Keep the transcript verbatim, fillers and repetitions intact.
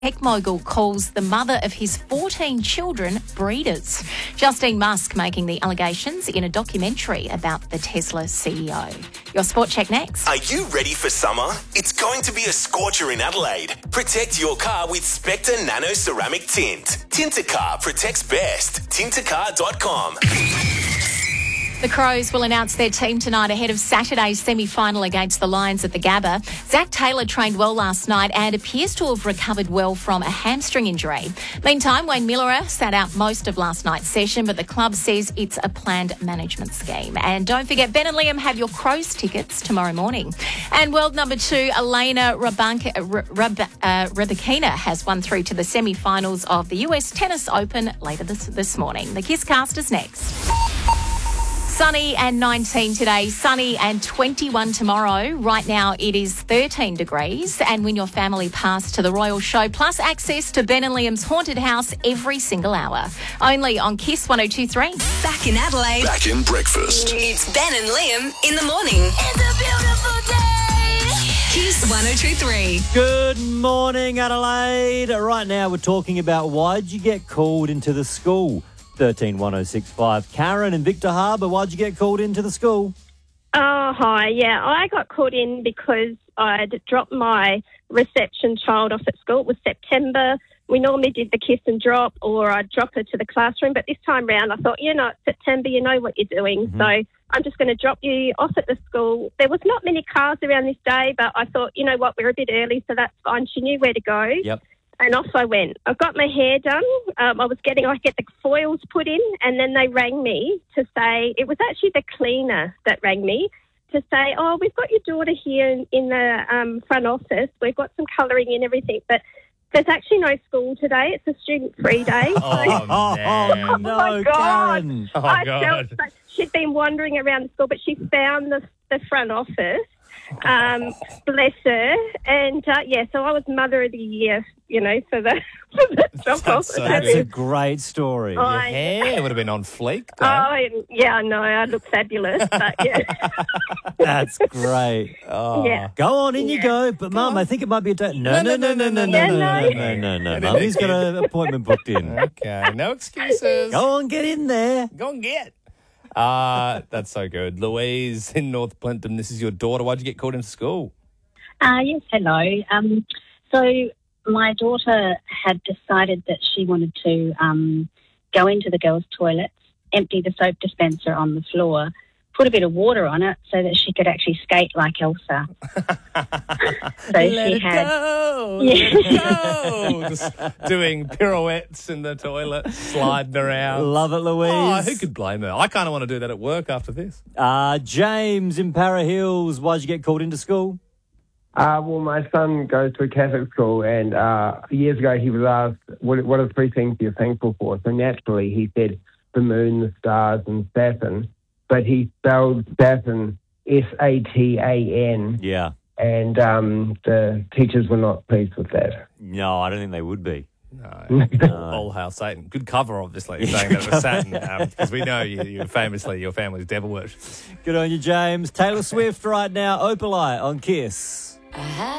Tech mogul calls the mother of his fourteen children breeders. Justine Musk making the allegations in a documentary about the Tesla C E O. Your Sport Check next. Are you ready for summer? It's going to be a scorcher in Adelaide. Protect your car with Spectre Nano Ceramic Tint. Tint-A-Car protects best. Tint A Car dot com. The Crows will announce their team tonight ahead of Saturday's semi-final against the Lions at the Gabba. Zach Taylor trained well last night and appears to have recovered well from a hamstring injury. Meantime, Wayne Miller sat out most of last night's session, but the club says it's a planned management scheme. And don't forget, Ben and Liam have your Crows tickets tomorrow morning. And world number two, Elena Rybak- Ryb- uh, Rybakina has won through to the semi-finals of the U S Tennis Open later this, this morning. The Kiss Cast is next. Sunny and nineteen today, sunny and twenty-one tomorrow. Right now it is thirteen degrees, and win your family pass to the Royal Show, plus access to Ben and Liam's haunted house every single hour. Only on Kiss one oh two three. Back in Adelaide. Back in breakfast. It's Ben and Liam in the morning. It's a beautiful day. Kiss one oh two three. Good morning, Adelaide. Right now we're talking about why'd you get called into the school? thirteen one oh six five. Karen and Victor Harbour, why'd you get called into the school? Oh, hi. Yeah, I got called in because I'd dropped my reception child off at school. It was September. We normally did the kiss and drop, or I'd drop her to the classroom. But this time round, I thought, you know, it's September, you know what you're doing. Mm-hmm. So I'm just going to drop you off at the school. There was not many cars around this day, but I thought, you know what, we're a bit early, so that's fine. She knew where to go. Yep. And off I went. I got my hair done. Um, I was getting, I get the foils put in, and then they rang me to say, it was actually the cleaner that rang me to say, oh, we've got your daughter here in, in the um, front office. We've got some colouring and everything, but there's actually no school today. It's a student-free day. Oh, oh, man. oh no, my God. Karen. Oh, I God. felt like she'd been wandering around the school, but she found the, the front office. Um, bless her. And, uh, yeah, so I was Mother of the Year, you know, for the, for the drop off. so That's good. a great story. Oh, Your I- hair would have been on fleek, though. Oh, yeah, I know. I look fabulous, but, yeah. That's great. Oh. Yeah. Go on, in you Yeah. go. But, Mum, I think it might be a day. No, no, no, no, no, no, Yeah, no, no. no, no, no, no. Mummy's got an appointment booked in. Okay, no excuses. Go on, get in there. Go and get. Uh, that's so good. Louise in North Plympton, this is your daughter. Why'd you get called into school? Uh, yes, hello. Um, so my daughter had decided that she wanted to um, go into the girls' toilets, empty the soap dispenser on the floor, put a bit of water on it so that she could actually skate like Elsa. so Let she it had... go, Yeah. let it go. Just doing pirouettes in the toilet, sliding around. Love it, Louise. Oh, who could blame her? I kind of want to do that at work after this. Uh, James in Para Hills, why'd you get called into school? Uh, well, my son goes to a Catholic school, and uh, years ago he was asked, what, what are the three things you're thankful for? So naturally he said the moon, the stars, and Saturn. But he spelled Saturn S A T A N. Yeah. And um, the teachers were not pleased with that. No, I don't think they would be. No. All hail Satan. Good cover, obviously, saying that it was Satan, um, because we know you, you famously, your family's devil worshippers. Good on you, James. Taylor Swift right now, Opalite on Kiss. I had